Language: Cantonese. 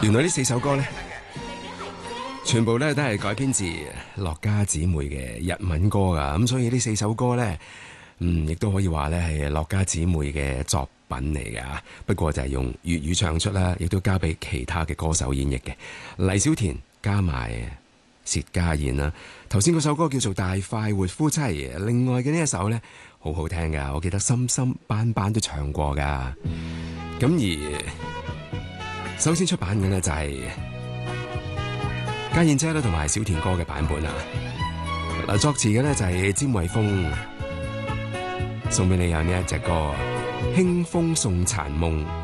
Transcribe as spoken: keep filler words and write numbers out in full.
原來呢四首歌呢，全部咧都係改編自樂家姊妹嘅日文歌噶，咁所以呢四首歌呢，嗯，亦都可以話咧係樂家姊妹嘅作品嚟噶。不過就係用粵語唱出啦，亦都交俾其他嘅歌手演繹嘅。黎小田加埋薛家燕啦。頭先嗰首歌叫做《大快活夫妻》，另外嘅呢一首呢，好好聽噶，我記得心心班班都唱過噶。咁而首先出版嘅呢，就係家燕姐啦同埋小田哥嘅版本啦。嗱，作詞嘅呢，就係詹偉峰，送俾你有呢一隻歌《輕風送殘夢》。